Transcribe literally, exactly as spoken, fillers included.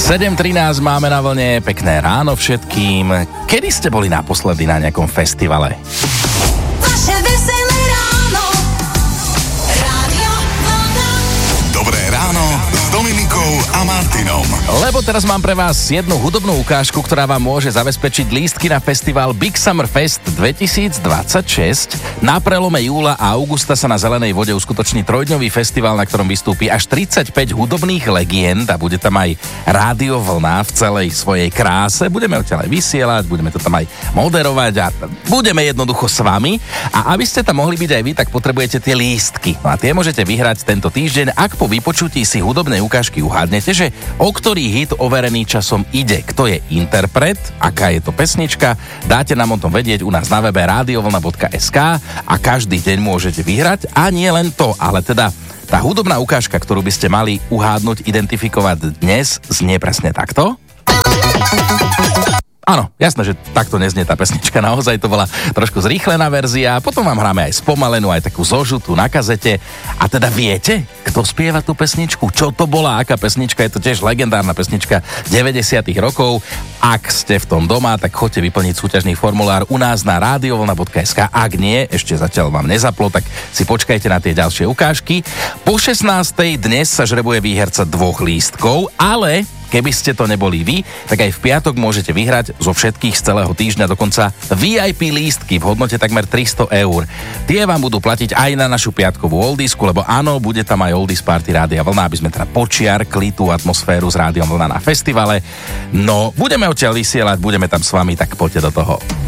sedem trinásť máme na vlne, pekné ráno všetkým. Kedy ste boli naposledy na nejakom festivale? Vaše veselé ráno. Rádio Vlna. Dobré ráno s Dominikou a Martinom. Lebo teraz mám pre vás jednu hudobnú ukážku, ktorá vám môže zabezpečiť lístky na festival Big Summer Fest dvetisícdvadsaťšesť. Na prelome júla a augusta sa na Zelenej vode uskutoční trojdňový festival, na ktorom vystúpi až tridsaťpäť hudobných legend a bude tam aj Rádio Vlna v celej svojej kráse. Budeme odtiaľ aj vysielať, budeme to tam aj moderovať a budeme jednoducho s vami. A aby ste tam mohli byť aj vy, tak potrebujete tie lístky. No a tie môžete vyhrať tento týždeň, ak po vypočutí si hudobnej ukážky uhádnete, že o ktorý hit overený časom ide, kto je interpret, aká je to pesnička, dáte nám o tom vedieť u nás na webe radiovlna bodka es ká a každý deň môžete vyhrať. A nie len to, ale teda tá hudobná ukážka, ktorú by ste mali uhádnuť, identifikovať dnes, znie presne takto. Áno, jasné, že takto neznie tá pesnička, naozaj to bola trošku zrýchlená verzia, potom vám hráme aj spomalenú, aj takú zožutú na kazete. A teda viete, kto spieva tú pesničku? Čo to bola, aká pesnička? Je to tiež legendárna pesnička deväťdesiatych rokov. Ak ste v tom doma, tak choďte vyplniť súťažný formulár u nás na radiovlna bodka es ká. Ak nie, ešte zatiaľ vám nezaplo, tak si počkajte na tie ďalšie ukážky. Po šestnástej dnes sa žrebuje výherca dvoch lístkov, ale keby ste to neboli vy, tak aj v piatok môžete vyhrať zo všetkých z celého týždňa dokonca vé í pé lístky v hodnote takmer tristo eur. Tie vám budú platiť aj na našu piatkovú oldisku, lebo áno, bude tam aj Oldies Party Rádia Vlna, aby sme teda počiarkli tú atmosféru s Rádiom Vlna na festivale. No, budeme odtiaľ vysielať, budeme tam s vami, tak poďte do toho.